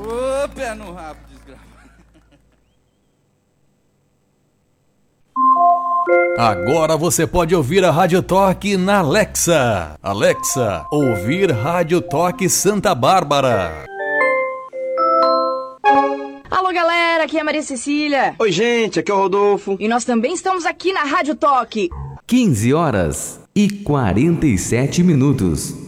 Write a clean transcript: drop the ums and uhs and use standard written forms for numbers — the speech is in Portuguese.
Ô, pé no rabo, desgraça. Agora você pode ouvir a Rádio Toque na Alexa. Alexa, ouvir Rádio Toque Santa Bárbara. Alô, galera, aqui é a Maria Cecília. Oi, gente, aqui é o Rodolfo. E nós também estamos aqui na Rádio Toque. 15 horas e 47 minutos.